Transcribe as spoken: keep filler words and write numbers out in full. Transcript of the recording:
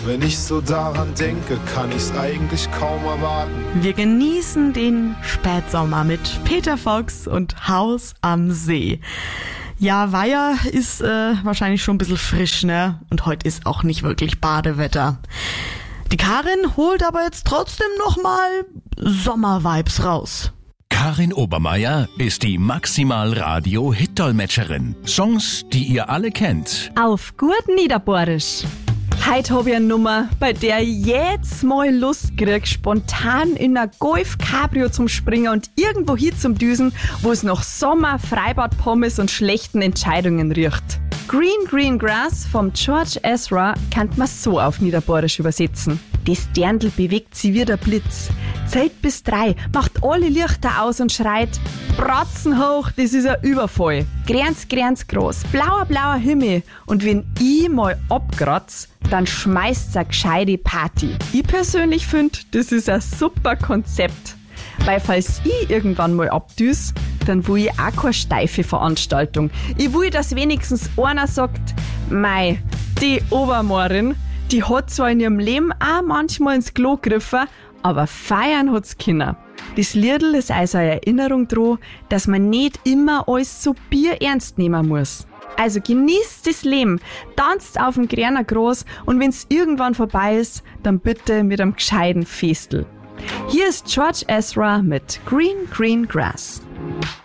Wenn ich so daran denke, kann ich's eigentlich kaum erwarten. Wir genießen den Spätsommer mit Peter Fox und Haus am See. Ja, Weiher ist äh, wahrscheinlich schon ein bisschen frisch, ne? Und heute ist auch nicht wirklich Badewetter. Die Karin holt aber jetzt trotzdem nochmal Sommervibes raus. Karin Obermeier ist die Maximal-Radio-Hit-Dolmetscherin. Songs, die ihr alle kennt. Auf gut Niederbohrisch. Heute hab ich eine Nummer, bei der ich jedes Mal Lust krieg, spontan in ein Golf-Cabrio zum Springen und irgendwo hin zum Düsen, wo es nach Sommer, Freibad-Pommes und schlechten Entscheidungen riecht. Green Green Grass vom George Ezra kann man so auf Niederbohrisch übersetzen. Das Dirndl bewegt sie wie der Blitz. Zählt bis drei, macht alle Lichter aus und schreit: Bratzen hoch, das ist ein Überfall. Grenz, grenz groß, blauer, blauer Himmel. Und wenn ich mal abkratz, dann schmeißt's eine gescheite Party. Ich persönlich finde, das ist ein super Konzept. Weil falls ich irgendwann mal abdüs, dann will ich auch keine steife Veranstaltung. Ich will, dass wenigstens einer sagt: Mei, die Obermorin, die hat zwar in ihrem Leben auch manchmal ins Klo gegriffen, aber feiern hat's können. Das Liedl ist also eine Erinnerung daran, dass man nicht immer alles so bierernst nehmen muss. Also genießt das Leben, tanzt auf dem Gräner Gras und wenn's irgendwann vorbei ist, dann bitte mit einem gescheiten Festel. Hier ist George Ezra mit Green Green Grass.